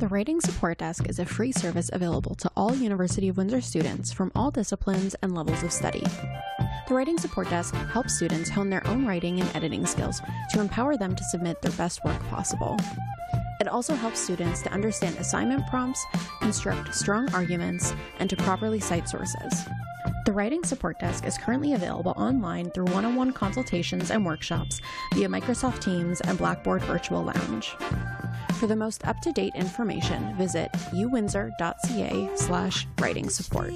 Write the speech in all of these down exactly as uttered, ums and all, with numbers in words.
The Writing Support Desk is a free service available to all University of Windsor students from all disciplines and levels of study. The Writing Support Desk helps students hone their own writing and editing skills to empower them to submit their best work possible. It also helps students to understand assignment prompts, construct strong arguments, and to properly cite sources. The Writing Support Desk is currently available online through one-on-one consultations and workshops via Microsoft Teams and Blackboard Virtual Lounge. For the most up-to-date information, visit uwindsor.ca slash writing support.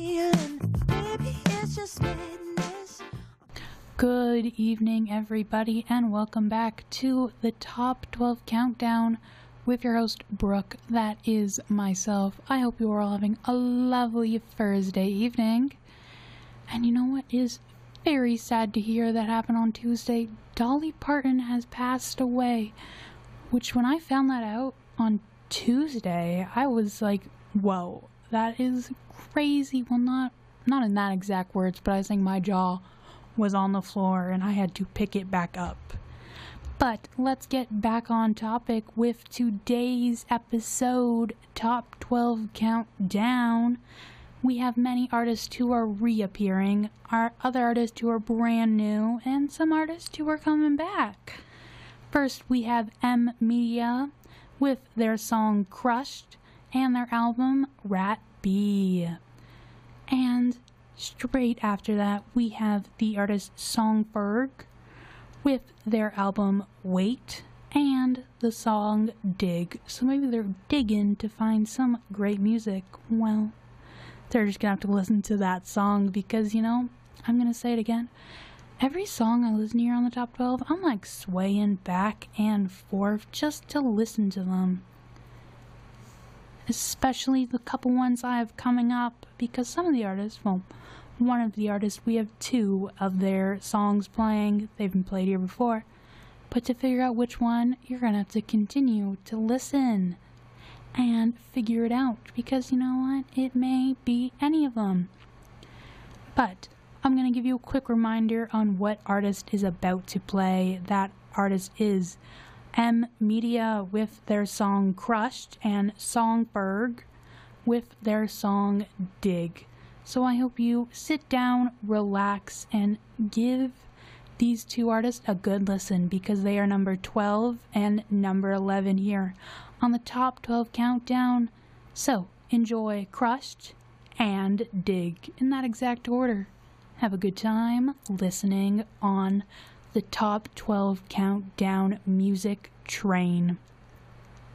Good evening, everybody, and welcome back to the Top twelve Countdown with your host, Brooke. That is myself. I hope you are all having a lovely Thursday evening. And you know what is very sad to hear that happened on Tuesday? Dolly Parton has passed away, which when I found that out on Tuesday, I was like, whoa, that is crazy. Well, not, not in that exact words, but I think my jaw was on the floor and I had to pick it back up. But let's get back on topic with today's episode, Top twelve Countdown. We have many artists who are reappearing, our other artists who are brand new, and some artists who are coming back. First, we have M Media with their song Crushed and their album Rat B. And straight after that, we have the artist Songberg with their album Wait and the song Dig. So maybe they're digging to find some great music. Well, they're just gonna have to listen to that song because, you know, I'm gonna say it again. Every song I listen to here on the Top twelve, I'm like swaying back and forth just to listen to them. Especially the couple ones I have coming up, because some of the artists, well, one of the artists, we have two of their songs playing. They've been played here before. But to figure out which one, you're gonna have to continue to listen and figure it out, because you know what? It may be any of them. But I'm going to give you a quick reminder on what artist is about to play. That artist is M Media with their song Crushed and Songberg with their song Dig. So I hope you sit down, relax, and give these two artists a good listen, because they are number twelve and number eleven here on the Top twelve Countdown. So enjoy Crushed and Dig in that exact order. Have a good time listening on the Top twelve Countdown music train.